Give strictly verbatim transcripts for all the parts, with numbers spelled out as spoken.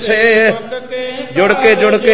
से जुड़ के जुड़ के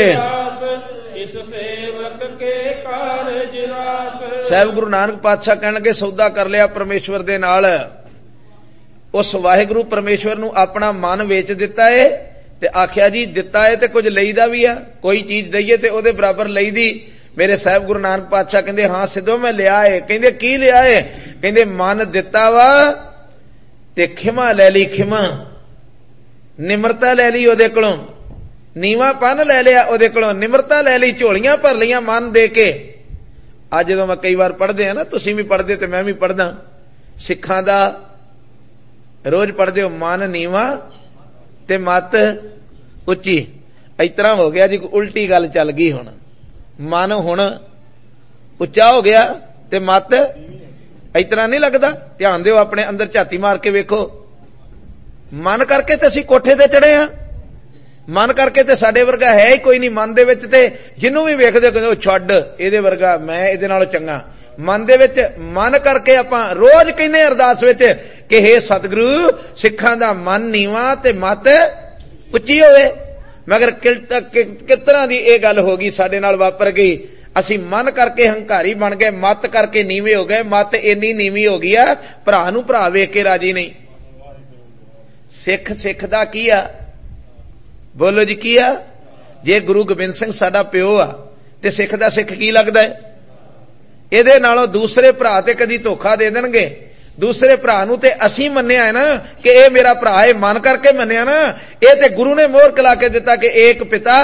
साहब गुरु नानक पातशाह कहणगे सौदा कर लिया परमेश्वर दे नाल। उस वाहिगुरु परमेश्वर नूं अपना मन वेच दिता है ते आख्या जी दिता है ते कुछ लईदा भी आ, कोई चीज दईए ते ओदे बराबर लईदी। मेरे साहब गुरु नानक पातशाह कहंदे हां सिद्धो मैं लिया है। कहंदे की लिया है? कहंदे मन दिता वा ते खिमा लै ली, खिमा निमरता लै ली ओदे कोलों, नीवापन लै लिया ओदे कोलों, निमरता लै ली, झोलियां भर लियां मन दे के। अज जदों मैं कई बार पढ़दे आ ना, तुसीं भी पढ़दे ते मैं भी पढ़दा, सिखां दा रोज पढ़दे हो मन नीवा ते मत उच्ची। इस तरह हो गया जी, उल्टी गल चल गई। हुण मन हुण उच्चा हो गया ते मत इस तरह नहीं लगदा। ध्यान दिओ, अपने अंदर झाती मार के वेखो। मन करके ते असीं कोठे ते चढ़े आ, मन करके ते साडे वर्गा है ही कोई नहीं। मन दे विच ते जिन्नू भी वेखदे कहंदे छड्ड इहदे वर्गा, मैं इहदे नालों चंगा। मन दे विच मन करके आपां रोज कहने अरदास विच कि हे सतगुरु सिखां दा मन नीवा ते मत उच्ची होवे। मगर किस तरह दी इह गल हो गई, साडे नाल वापर गई। असीं मन करके हंकारी बन गए, मत करके नीवे हो गए। मत इन्नी नीवी हो गई आ, भरा नूं भरा वेख के राजी नहीं। सिख सिख दा की आ? बोलो जी की आ? जे गुरु गोबिंद सिंह साडा प्यो आ ते सिख दा सिख की लगदा है? इहदे नालों दूसरे भरा ते कदी धोखा दे देणगे। दूसरे भरा नूं ते असीं मन्निया है ना कि ए मेरा भरा है, मन करके मन्निया ना। ए ते गुरु ने मोहर कला के दिता कि एक पिता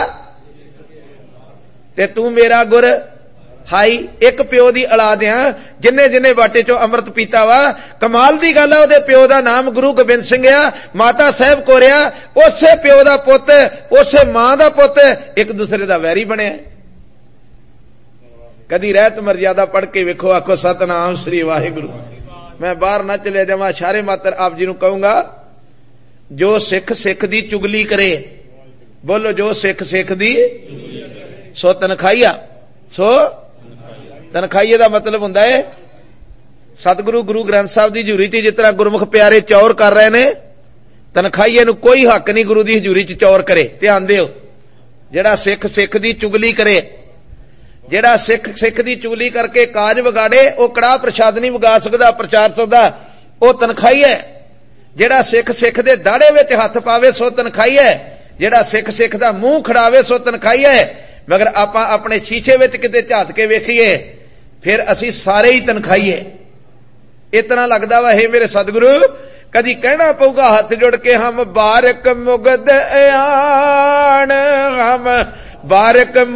ते तू मेरा गुर हाई। एक प्यो दी औलाद आ, जिन्ने जिन्ने बाटे चो अमृत पीता वा। कमाल दी गल है, ओदे प्यो दा नाम गुरु गोबिंद सिंह आ, माता साहब कोरिया। उसे प्यो दा पुत, उसे मां दा पुत एक दूसरे दा वैरी बने। कदी रहत मर्यादा पढ़ के वेखो, आखो सतनाम श्री वाहिगुरु। मैं बाहर ना चले जावां, शारे मात्र आप जी नूं कहूंगा, जो सिख सिख दी चुगली करे, बोलो जो सिख सिख दी सो तनखाईया। सो तनखाईए दा मतलब हुंदा है सतगुरु गुरु ग्रंथ साहब दी हजूरी च जिस तरह गुरमुख प्यारे चौर कर रहे ने, तनखाईए नूं कोई हक नहीं गुरु दी हजूरी च चौर करे। ध्यान दिओ, जेड़ा सिख सिख दी चुगली करे, जेड़ा सिख सिख दी चुगली करके काज विगाड़े, वो कड़ाह प्रसाद नहीं विगा सकदा, प्रचार सकदा, वो तनखाई है। जेड़ा सिख सिख दे दाड़े विच हथ पावे सो तनखाई है। जेड़ा सिख सिख दा मूंह खड़ावे सो तनखाई है। मगर आपां अपने शीशे विच किते झात के वेखीए, फिर असीं सारे ही तनखाईए। इतना लगदा वा हे मेरे सतगुरु, कदी कहना पऊगा हाथ जोड़ के, हम बारक मुगद आण, हम बारक